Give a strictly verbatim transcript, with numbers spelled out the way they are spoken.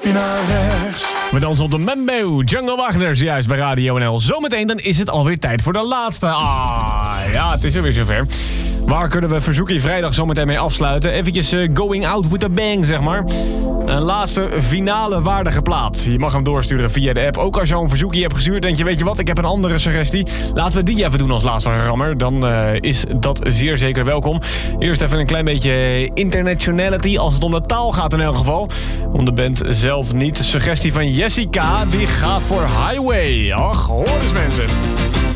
stapje naar rechts. We dansen op de Mambo, Jungle Wagner, juist bij Radio N L. Zometeen dan is het alweer tijd voor de laatste. Ah, ja, het is er weer zover. Waar kunnen we Verzoekie vrijdag zometeen mee afsluiten? Eventjes uh, going out with a bang, zeg maar. Een laatste finale waardige plaat. Je mag hem doorsturen via de app. Ook als je al een verzoekje hebt gestuurd, denk je, weet je wat, ik heb een andere suggestie. Laten we die even doen als laatste rammer. Dan uh, is dat zeer zeker welkom. Eerst even een klein beetje internationality, als het om de taal gaat in elk geval. Om de band zelf niet. Suggestie van Jessica, die gaat voor Highway. Ach, hoor eens mensen.